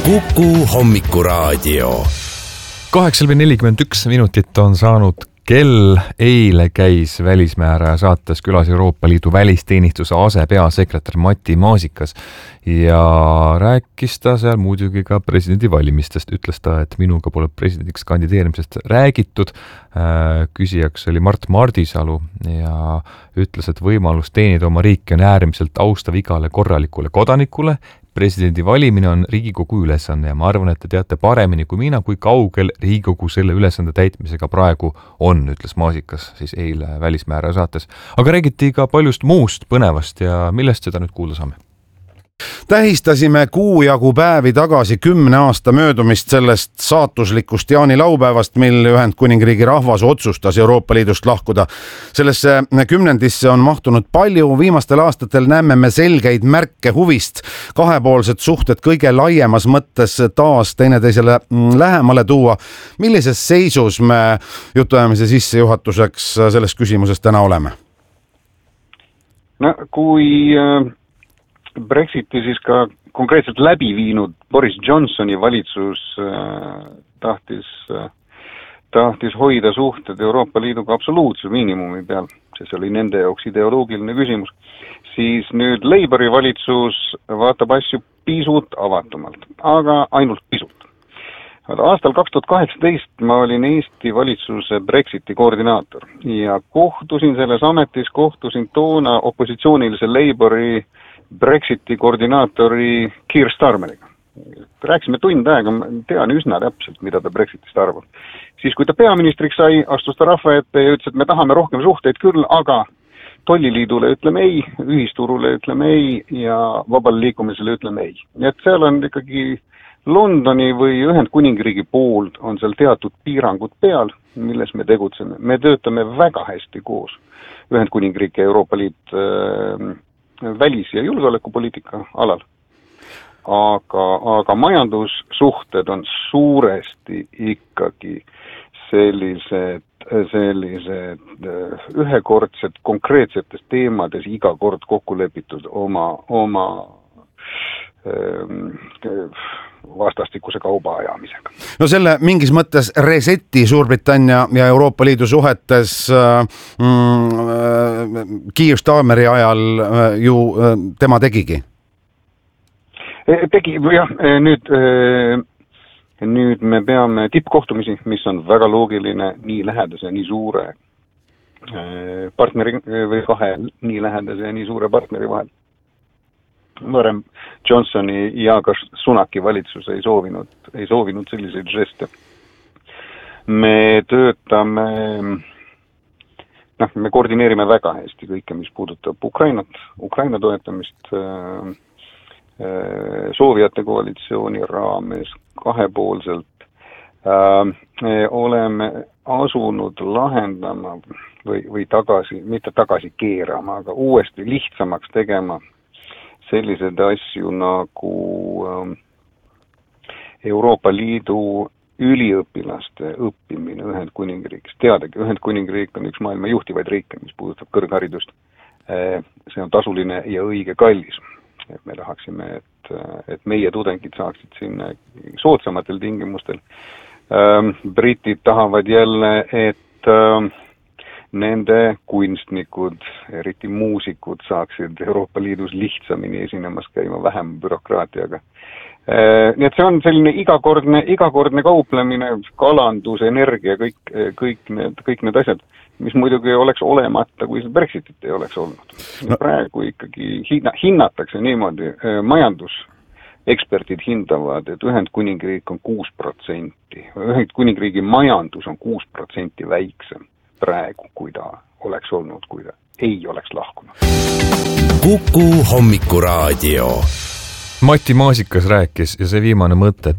Kuku Hommikuraadio. 8:41 on saanud kell. Eile käis Välismääraja saates külas Euroopa Liidu välisteenistuse asepeasekretär Matti Maasikas ja rääkis ta seal muidugi ka presidendivalimistest. Ütles ta, et minuga pole presidendiks kandideerimisest räägitud. Küsijaks oli Mart Mardisalu ja ütles, et võimalus teenida oma riiki on äärmiselt austav igale korralikule kodanikule. Presidendi valimine on Riigikogu ülesanne ja ma arvan, et te teate paremini kui mina, kui kaugel Riigikogu selle ülesande täitmisega praegu on, ütles Maasikas siis eile Välismääraja saates. Aga räägiti ka paljust muust põnevast ja millest seda nüüd kuulda saame? Tähistasime kuu jagu päevi tagasi 10 aasta möödumist sellest saatuslikust jaanilaupäevast, mil Ühendkuningriigi rahvas otsustas Euroopa Liidust lahkuda. Sellesse kümnendisse on mahtunud palju. Viimastel aastatel näeme me selgeid märke huvist kahepoolsed suhted kõige laiemas mõttes taas teineteisele lähemale tuua. Millises seisus me jutuajamise sissejuhatuseks selles küsimuses täna oleme? No, kui Brexiti siis ka konkreetselt läbi viinud Boris Johnsoni valitsus tahtis hoida suhted Euroopa Liiduga absoluutse miinimumi peal, see oli nende jaoks ideoloogiline küsimus, siis nüüd Labouri valitsus vaatab asju pisut avatumalt, aga ainult pisut. Aastal 2018 ma olin Eesti valitsuse Brexiti koordinaator ja kohtusin selles ametis, toona opositsioonilise Labouri Brexiti koordinaatori Keir Starmeriga. Rääkisime tund aega, ma tean üsna täpselt, mida ta Brexitist arvab. Siis kui ta peaministriks sai, astus ta rahva ette ja ütles, et me tahame rohkem suhteid küll, aga tolliliidule ütleme ei, ühisturule ütleme ei ja vabale liikumisele ütleme ei. Nii et seal on ikkagi Londoni või Ühendkuningriigi poolt on seal teatud piirangud peal, milles me tegutseme. Me töötame väga hästi koos Ühendkuningriik ja Euroopa Liit välis- ja julgeolekupoliitika alal. Aga majandussuhted on suuresti ikkagi sellised ühekordsed konkreetsetes teemades iga kord kokku lepitud oma vastastikuse kauba ajamisega. No selle mingis mõttes reseti Suurbritannia ja Euroopa Liidu suhetes Keir Starmeri ajal ju tema tegigi? Tegi, jah, nüüd me peame tippkohtumisi, mis on väga loogiline nii lähedase, nii suure partneri või kahe nii lähedase ja nii suure partneri vahel. Varem Johnsoni ja ka Sunaki valitsus ei soovinud selliseid žeste. Me töötame, me koordineerime väga hästi kõike, mis puudutab Ukraina toetamist, Soovijate koalitsiooni raames kahepoolselt. Me oleme asunud lahendama või mitte tagasi keerama, aga uuesti lihtsamaks tegema sellised asju nagu Euroopa Liidu üliõpilaste õppimine Ühendkuningriigis. Teadagi, Ühendkuningriik on üks maailma juhtivaid riike, mis puudutab kõrgharidust. See on tasuline ja õige kallis. Me tahaksime, et meie tudengid saaksid sinna soodsamatel tingimustel. Britid tahavad jälle, et nende kunstnikud, eriti muusikud saaksid Euroopa Liidus lihtsamini esinemas käima, vähem bürokraatiaga. Nii et see on selline igakordne kauplemine, kalandus, energia, kõik need asjad, mis muidugi oleks olemata, kui see Brexitit ei oleks olnud. Praegu ikkagi hinnatakse niimoodi, majanduseksperdid hindavad, et Ühendkuningriik on 6%. Ühendkuningriigi majandus on 6% väiksem praegu, kui ta oleks olnud, kui ta ei oleks lahkunud. Kuku Hommikuraadio. Matti Maasikas rääkis ja see viimane mõte, et